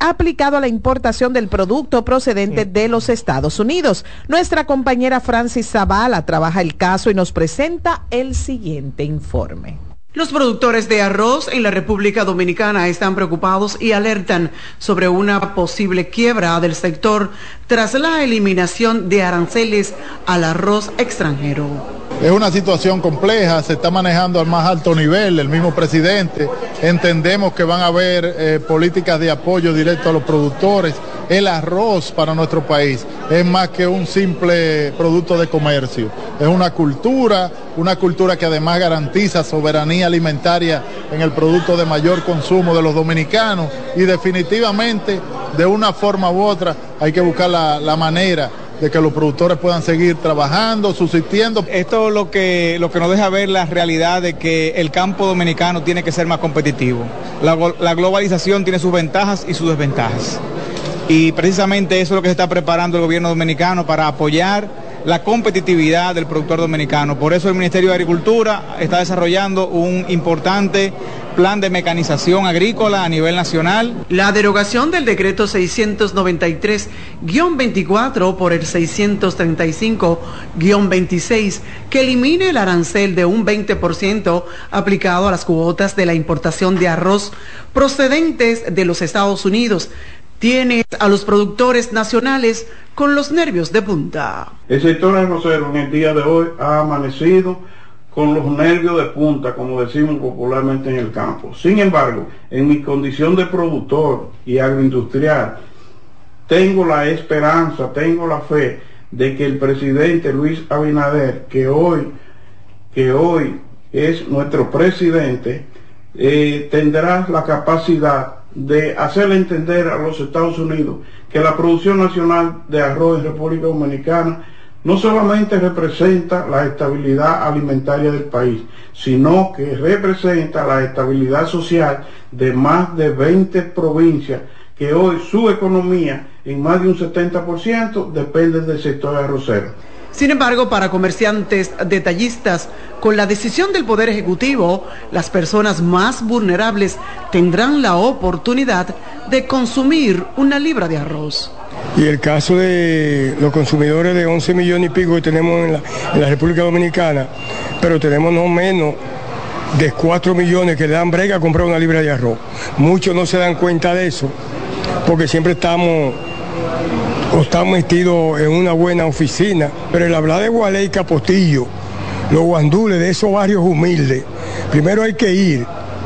aplicado a la importación del producto procedente de los Estados Unidos. Nuestra compañera Francis Zavala trabaja el caso y nos presenta el siguiente informe. Los productores de arroz en la República Dominicana están preocupados y alertan sobre una posible quiebra del sector tras la eliminación de aranceles al arroz extranjero. Es una situación compleja, se está manejando al más alto nivel, el mismo presidente. Entendemos que van a haber políticas de apoyo directo a los productores. El arroz para nuestro país es más que un simple producto de comercio. Es una cultura que además garantiza soberanía alimentaria en el producto de mayor consumo de los dominicanos y definitivamente, de una forma u otra, hay que buscar la manera de que los productores puedan seguir trabajando, subsistiendo. Esto es lo que nos deja ver la realidad de que el campo dominicano tiene que ser más competitivo. La globalización tiene sus ventajas y sus desventajas. Y precisamente eso es lo que se está preparando el gobierno dominicano para apoyar la competitividad del productor dominicano. Por eso el Ministerio de Agricultura está desarrollando un importante plan de mecanización agrícola a nivel nacional. La derogación del decreto 693-24 por el 635-26, que elimine el arancel de un 20% aplicado a las cuotas de la importación de arroz procedentes de los Estados Unidos, tiene a los productores nacionales con los nervios de punta. El sector arrocero en el día de hoy ha amanecido con los nervios de punta, como decimos popularmente en el campo. Sin embargo, en mi condición de productor y agroindustrial, tengo la esperanza, tengo la fe de que el presidente Luis Abinader, que hoy es nuestro presidente, tendrá la capacidad de hacerle entender a los Estados Unidos que la producción nacional de arroz en República Dominicana no solamente representa la estabilidad alimentaria del país, sino que representa la estabilidad social de más de 20 provincias que hoy su economía en más de un 70% depende del sector arrocero. Sin embargo, para comerciantes detallistas, con la decisión del Poder Ejecutivo, las personas más vulnerables tendrán la oportunidad de consumir una libra de arroz. Y el caso de los consumidores de 11 millones y pico que tenemos en la República Dominicana, pero tenemos no menos de 4 millones que le dan brega a comprar una libra de arroz. Muchos no se dan cuenta de eso, porque siempre estamos metidos en una buena oficina, pero el hablar de Gualey y Capotillo, los guandules de esos barrios humildes, primero hay que ir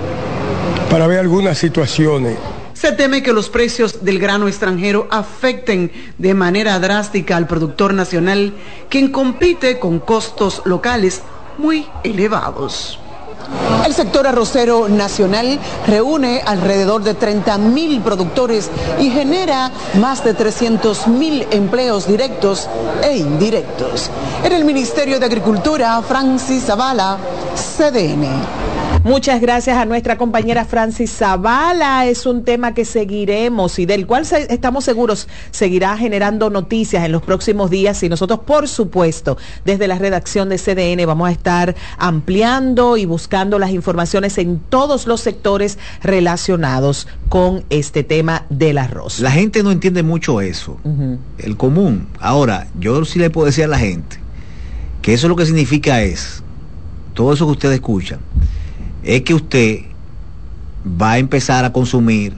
para ver algunas situaciones. Se teme que los precios del grano extranjero afecten de manera drástica al productor nacional, quien compite con costos locales muy elevados. El sector arrocero nacional reúne alrededor de 30.000 productores y genera más de 300.000 empleos directos e indirectos. En el Ministerio de Agricultura, Francis Zavala, CDN. Muchas gracias a nuestra compañera Francis Zavala. Es un tema que seguiremos y del cual estamos seguros seguirá generando noticias en los próximos días, y nosotros, por supuesto, desde la redacción de CDN vamos a estar ampliando y buscando las informaciones en todos los sectores relacionados con este tema del arroz. La gente no entiende mucho eso, el común. Ahora, yo sí le puedo decir a la gente que eso lo que significa es, todo eso que ustedes escuchan, es que usted va a empezar a consumir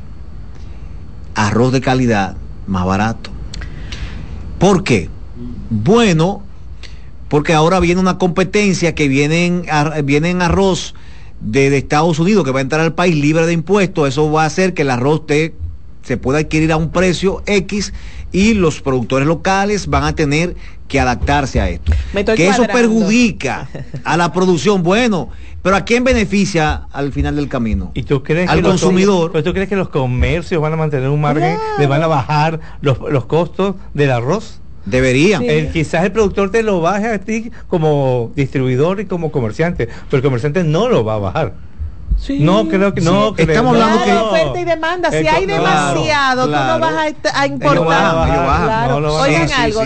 arroz de calidad más barato. ¿Por qué? Bueno, porque ahora viene una competencia que vienen arroz de Estados Unidos que va a entrar al país libre de impuestos. Eso va a hacer que el arroz se pueda adquirir a un precio X y los productores locales van a tener que adaptarse a esto. Que eso perjudica a la producción. Bueno, pero ¿a quién beneficia al final del camino? ¿Y tú crees al consumidor? ¿Pero tú crees que los comercios van a mantener un margen, le van a bajar los costos del arroz? Deberían. Sí. Quizás el productor te lo baje a ti como distribuidor y como comerciante, pero el comerciante no lo va a bajar. Sí, no creo que sí. no creo. Estamos hablando que oferta y demanda, si hay demasiado, claro. tú no vas a importar. Claro. Oigan algo,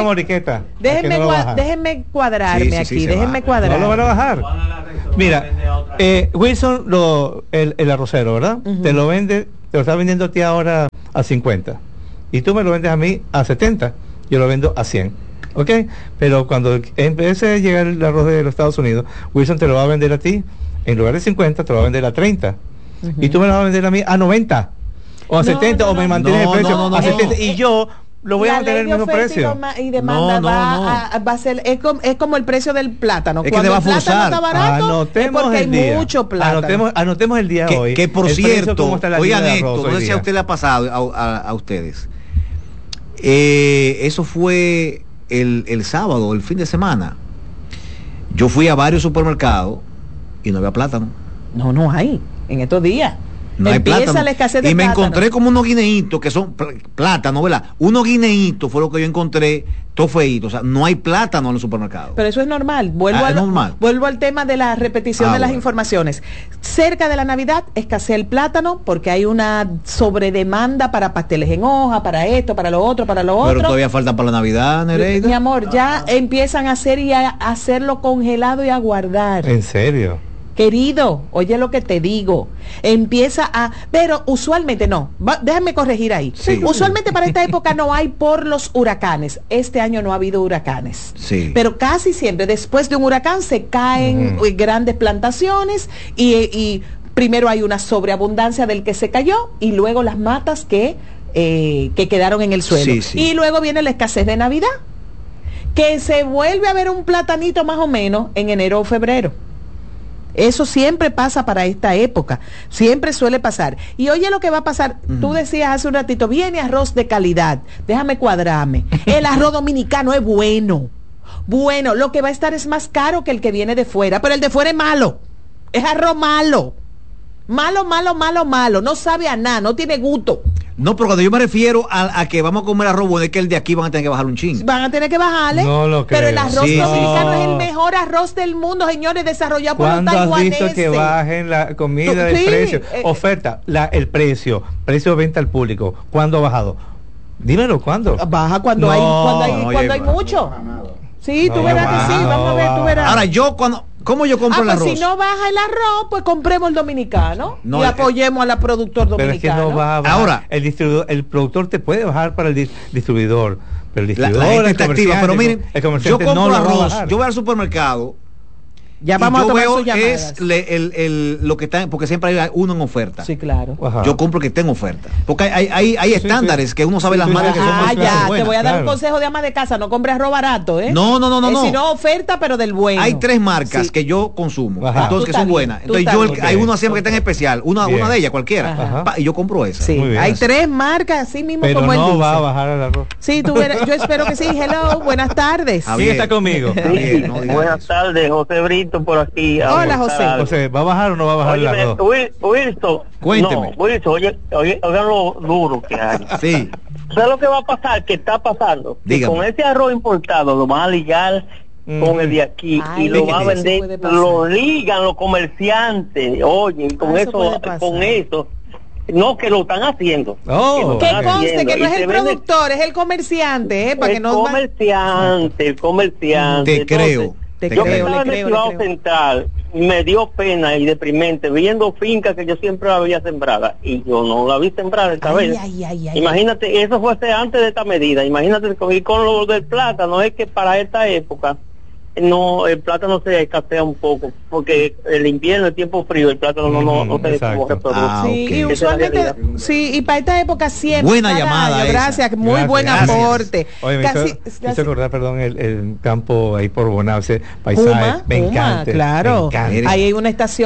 déjenme cuadrarme aquí, déjenme cuadrar. No lo van a bajar. Mira, Wilson, el arrocero, ¿verdad? Te lo está vendiendo a ti ahora a 50 y tú me lo vendes a mí a 70, yo lo vendo a 100. ¿Ok? Pero cuando empiece a llegar el arroz de los Estados Unidos, Wilson te lo va a vender a ti, en lugar de 50, te lo va a vender a 30. Y tú me lo vas a vender a mí a 90 o a 70, o me mantienes el precio a 70 y yo lo voy a mantener el mismo precio. Y demanda va a ser, es como el precio del plátano. Es cuando que te va a forzar. Está barato, anotemos es porque el día. hay mucho plátano. Anotemos el día hoy. Que por cierto, oigan esto, no sé si a usted usted le ha pasado, a ustedes. Eso fue el sábado, el fin de semana. Yo fui a varios supermercados y no había plátano. No hay. En estos días. No hay plátano. La escasez de y me plátano. encontré como unos guineitos que son plátanos, ¿verdad? Unos guineitos fue lo que yo encontré, todo feíto. O sea, no hay plátano en los supermercados. Pero eso es normal. Vuelvo al tema de la repetición de las informaciones. Cerca de la Navidad escasea el plátano porque hay una sobredemanda para pasteles en hoja, para esto, para lo otro, para lo otro. Pero todavía falta para la Navidad, Nereida. Mi amor, ya empiezan a hacer y a hacerlo congelado y a guardar. ¿En serio? Querido, oye lo que te digo, pero usualmente no, déjame corregir ahí. Sí. Usualmente para esta época no hay por los huracanes. Este año no ha habido huracanes. Sí. Pero casi siempre después de un huracán se caen grandes plantaciones y primero hay una sobreabundancia del que se cayó y luego las matas que quedaron en el suelo. Sí. Y luego viene la escasez de Navidad, que se vuelve a ver un platanito más o menos en enero o febrero. Eso siempre pasa para esta época, siempre suele pasar. Y oye lo que va a pasar, tú decías hace un ratito, viene arroz de calidad, déjame cuadrarme. El arroz dominicano es bueno, lo que va a estar es más caro que el que viene de fuera, pero el de fuera es malo, es arroz malo, no sabe a nada, no tiene gusto. No, pero cuando yo me refiero a que vamos a comer arroz bueno, es que el de aquí van a tener que bajar un chin. Van a tener que bajarle. No lo creo. Pero el arroz dominicano es el mejor arroz del mundo, señores, desarrollado por los taiwaneses. ¿Cuándo has visto que bajen la comida del precio? Oferta, el precio de venta al público. ¿Cuándo ha bajado? Dímelo, ¿cuándo? Baja cuando hay mucho. Sí, tú verás que sí, vamos a ver, tú verás. Ahora, ¿cómo yo compro el arroz? Si no baja el arroz, pues compremos el dominicano y apoyemos al productor dominicano. Pero es que no va a bajar. Ahora, el productor te puede bajar para el distribuidor, pero el distribuidor, la gente está activa. Pero miren, yo compro arroz, yo voy al supermercado. Ya vamos a tomar sus llamadas. Lo que está, porque siempre hay uno en oferta. Sí, claro. Ajá. Yo compro que esté en oferta. Porque hay estándares que uno sabe las marcas que son más buenas. Te voy a dar un consejo de ama de casa, no compres arroz barato, ¿eh? No. Sino oferta, pero del bueno. Hay 3 marcas que yo consumo, entonces que son buenas. Entonces hay uuna siempre que está en especial, una de ellas, cualquiera. Y yo compro esa. Sí, hay 3 marcas, así mismo pero como él dice. No va a bajar el arroz. Sí, yo espero que sí. Hello, buenas tardes. ¿Quién está conmigo? Buenas tardes, José Brito por aquí. Hola, José. José, ¿va a bajar o no va a bajar el arroz? Wilson, cuénteme. No, Wilson, oigan lo duro que hay. Sí. ¿Sabes lo que va a pasar? ¿Qué está pasando? Que con ese arroz importado lo van a ligar con el de aquí y lo van a vender, lo ligan los comerciantes. Oye, con eso. No, que lo están haciendo. Que conste que no es el productor, es el comerciante, para que no. El comerciante. Te creo. Yo que estaba en el Cibao Central, me dio pena y deprimente viendo fincas que yo siempre había sembrada y yo no la vi sembrada esta vez. Imagínate, eso fue antes de esta medida. Imagínate, y con lo del plátano, es que para esta época el plátano se escasea un poco porque el invierno, el tiempo frío, el plátano no se reproduce. Y usualmente y para esta época siempre. Buena llamada. Gracias, muy buen aporte. Oye, me hizo acordar, perdón, el campo ahí por Bonavce, paisaje, me encanta. Claro, ahí hay una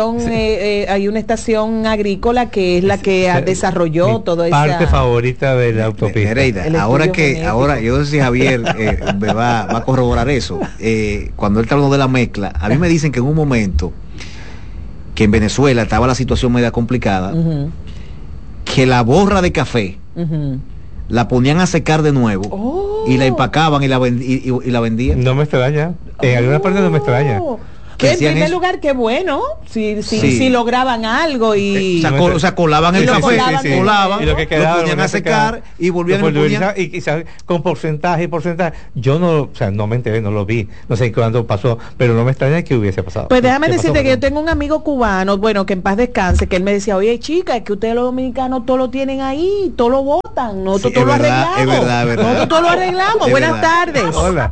estación, agrícola que es la que desarrolló todo eso. Parte favorita de la autopista. Ahora yo no sé si Javier me va a corroborar eso. Cuando él está hablando de la mezcla, a mí me dicen que en un momento que en Venezuela estaba la situación media complicada, que la borra de café la ponían a secar de nuevo y la empacaban y la vendían. No me extraña, en alguna parte no me extraña. Que en primer lugar, qué bueno, si lograban algo y... O sea, colaban el café, colaban, y lo que quedaba, lo ponían a secar y volvían a y quizás con porcentaje. Yo no, o sea, no me enteré, no lo vi, no sé cuándo pasó, pero no me extraña que hubiese pasado. Pues déjame decirte que yo tengo un amigo cubano, bueno, que en paz descanse, que él me decía, oye chica, es que ustedes los dominicanos todo lo tienen ahí, todo lo botan, nosotros todo lo arreglamos. Es verdad. Nosotros todo lo arreglamos. Buenas tardes.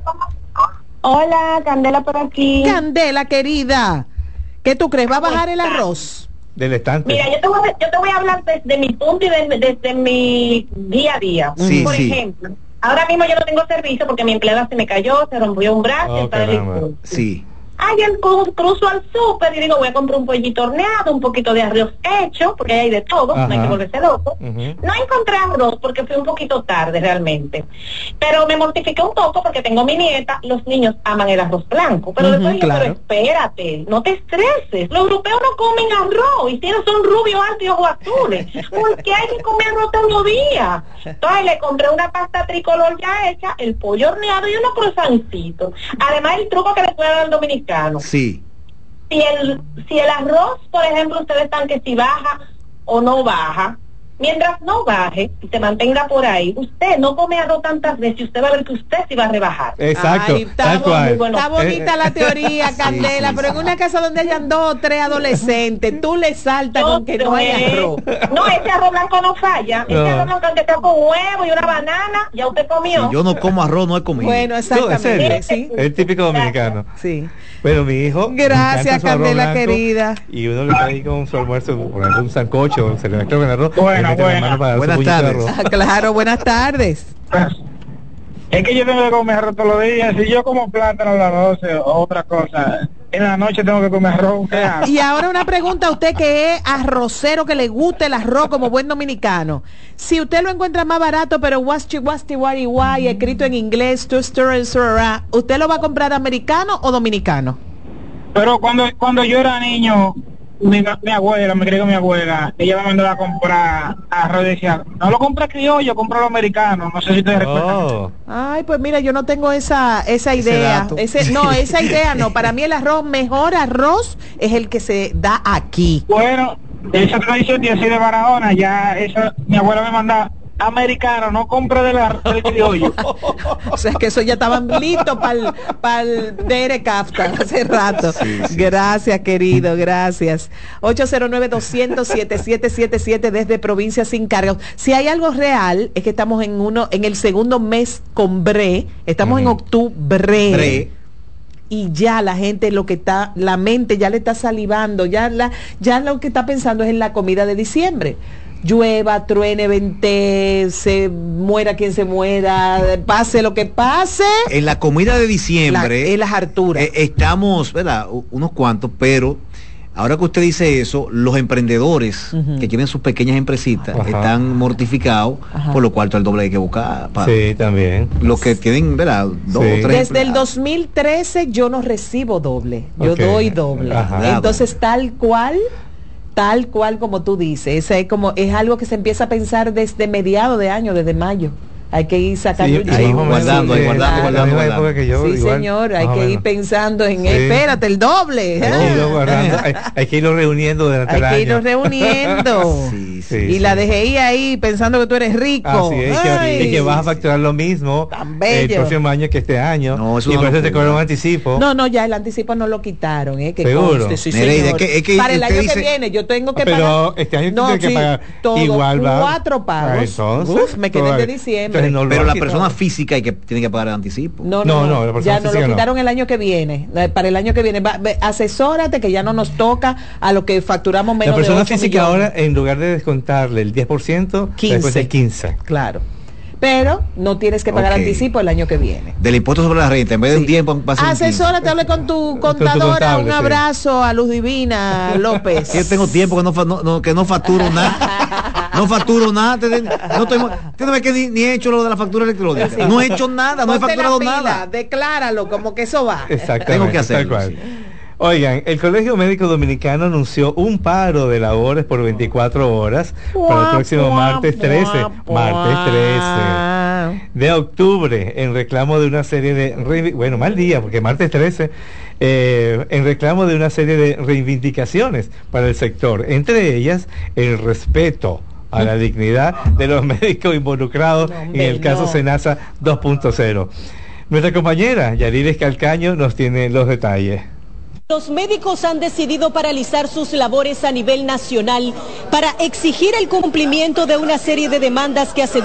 Hola, Candela por aquí. Candela, querida, ¿qué tú crees? ¿Va a bajar el arroz? Del estante. Mira, yo te voy a hablar desde mi punto y desde mi día a día. Por ejemplo, ahora mismo yo no tengo servicio porque mi empleada se me cayó, se rompió un brazo, está en Sí. Ayer cruzo al súper y digo, voy a comprar un pollito horneado, un poquito de arroz hecho, porque hay de todo, no hay que volverse loco. No encontré arroz porque fui un poquito tarde realmente, pero me mortifiqué un poco porque tengo mi nieta, los niños aman el arroz blanco, pero después dije, pero espérate, no te estreses, los europeos no comen arroz, y si no son rubios, altos y ojos azules, porque hay que comer arroz todos los días. Entonces le compré una pasta tricolor ya hecha, el pollo horneado y unos croissancitos. Además el truco que le puede dar al dominicano. Sí. Si el arroz, por ejemplo, ustedes están que si baja o no baja, mientras no baje y se mantenga por ahí, usted no come arroz tantas veces y usted va a ver que usted sí va a rebajar. Exacto. Ay, está bonita la teoría, Candela, pero en una casa donde hayan 2 o 3 adolescentes, tú le saltas con que no hay arroz. No, ese arroz blanco no falla. Ese arroz blanco que está con huevo y una banana, ya usted comió. Si yo no como arroz, no he comido. Bueno, exactamente. Sí. El típico dominicano. Sí. Bueno, mi hijo. Gracias, Candela querida. Y uno le está ahí con su almuerzo, por ejemplo, un sancocho, se le mezcla con arroz. Buenas tardes. Claro, buenas tardes. Es que yo tengo que comer arroz todos los días. Si yo como plátano a las 12 o otra cosa, en la noche tengo que comer arroz. ¿Qué hago? Y ahora una pregunta a usted que es arrocero, que le gusta el arroz como buen dominicano. Si usted lo encuentra más barato, pero wasti escrito en inglés, ¿usted lo va a comprar americano o dominicano? Pero cuando yo era niño, mi abuela, me crié con mi abuela, ella me mandó a comprar arroz y decía, no lo compra criollo, compra lo americano. No sé si ustedes recuerdan. Ay, pues mira, yo no tengo esa idea. Esa idea no. Para mí el mejor arroz es el que se da aquí. Bueno, esa tradición de así de Barahona, ya esa, mi abuela me mandaba americano, no compra del criollo. O sea que eso ya estaban listos para el DR Kafka hace rato. Sí. Gracias, querido, gracias. 809-200-7777 desde Provincia Sin Cargos. Si hay algo real, es que estamos en el segundo mes con BRE, estamos en octubre. Y ya la gente la mente ya le está salivando, ya lo que está pensando es en la comida de diciembre. Llueva, truene, vente, se muera quien se muera, pase lo que pase. En la comida de diciembre, en las harturas. Estamos, ¿verdad? Unos cuantos, pero ahora que usted dice eso, los emprendedores que tienen sus pequeñas empresitas están mortificados, por lo cual todo el doble hay que buscar. Sí, también. Los que tienen, ¿verdad? 2 o 3 Desde empleados. el 2013 yo no recibo doble, yo doy doble. Entonces tal cual como tú dices, es algo que se empieza a pensar desde mediados de año, desde mayo. Hay que ir sacando guardando. Sí, señor, hay que ir pensando en espérate, el doble. Hay que irlo reuniendo durante el año. Hay que irlo reuniendo. Y la DGI ahí pensando que tú eres rico. Así es, que vas a facturar lo mismo el próximo año que este año. Y por eso te cobran un anticipo. No, ya el anticipo no lo quitaron. Seguro. Para el año que viene yo tengo que pagar. Pero este año tú tienes que pagar igual 4 pagos. Me quedé de diciembre. Pero la persona física tiene que pagar el anticipo. No, ya nos lo quitaron el año que viene. Para el año que viene, asesórate que ya no nos toca a lo que facturamos menos de 8 millones. La persona física millones. ahora, en lugar de descontarle el 10%, después el 15%. Claro. Pero no tienes que pagar anticipo el año que viene. Del impuesto sobre la renta, en vez de un tiempo, asesórate, hable con tu contadora. Un abrazo a Luz Divina López. Yo tengo tiempo que no facturo nada. No facturo nada. No que ni he hecho lo de la factura electrónica. Sí. No he hecho nada, no he facturado nada. Decláralo, como que eso va. Exactamente. Tengo que hacerlo. Oigan, el Colegio Médico Dominicano anunció un paro de labores por 24 horas para el próximo martes 13. de octubre en reclamo de una serie de, bueno, mal día, porque martes 13, en reclamo de una serie de reivindicaciones para el sector, entre ellas el respeto a la dignidad de los médicos involucrados en el caso Senasa 2.0. Nuestra compañera Yarides Calcaño nos tiene los detalles. Los médicos han decidido paralizar sus labores a nivel nacional para exigir el cumplimiento de una serie de demandas que hace